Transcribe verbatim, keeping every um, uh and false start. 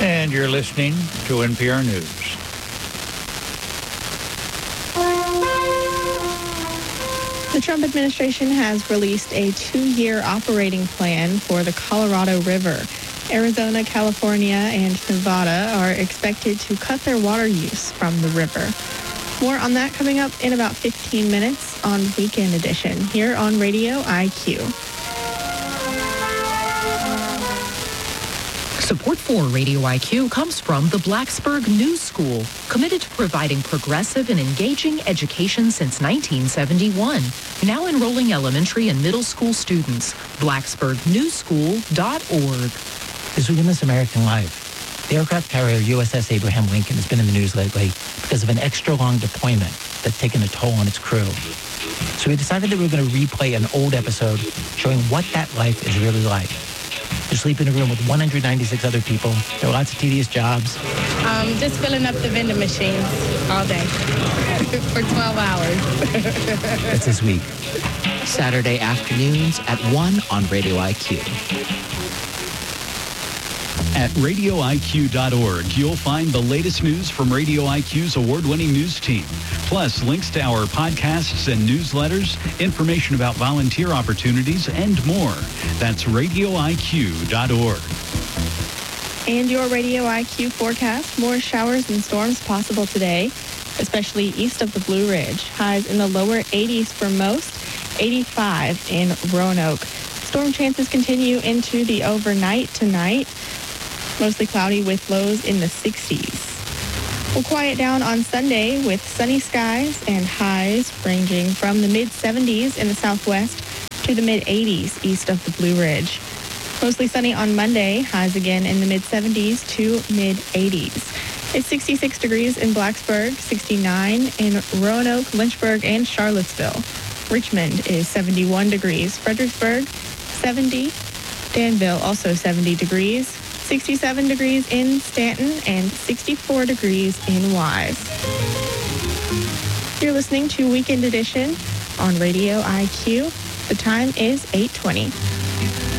And you're listening to N P R News. The Trump administration has released a two-year operating plan for the Colorado River. Arizona, California, and Nevada are expected to cut their water use from the river. More on that coming up in about fifteen minutes on Weekend Edition here on Radio I Q. Support for Radio I Q comes from the Blacksburg News School, committed to providing progressive and engaging education since nineteen seventy-one. Now enrolling elementary and middle school students. blacksburg news school dot org. As we in This American Life, the aircraft carrier U S S Abraham Lincoln has been in the news lately because of an extra-long deployment that's taken a toll on its crew. So we decided that we were going to replay an old episode showing what that life is really like. You sleep in a room with one hundred ninety-six other people. There are lots of tedious jobs. Um, just filling up the vending machines all day for twelve hours. That's this week. Saturday afternoons at one on Radio I Q. At radio I Q dot org, you'll find the latest news from Radio I Q's award-winning news team, plus links to our podcasts and newsletters, information about volunteer opportunities, and more. That's radio I Q dot org. And your Radio I Q forecast, more showers and storms possible today, especially east of the Blue Ridge. Highs in the lower eighties for most, eighty-five in Roanoke. Storm chances continue into the overnight tonight. Mostly cloudy with lows in the sixties. We'll quiet down on Sunday with sunny skies and highs ranging from the mid-seventies in the southwest to the mid-eighties east of the Blue Ridge. Mostly sunny on Monday, highs again in the mid-seventies to mid-eighties. It's sixty-six degrees in Blacksburg, sixty-nine in Roanoke, Lynchburg, and Charlottesville. Richmond is seventy-one degrees. Fredericksburg, seventy. Danville, also seventy degrees. sixty-seven degrees in Stanton and sixty-four degrees in Wise. You're listening to Weekend Edition on Radio I Q. The time is eight twenty.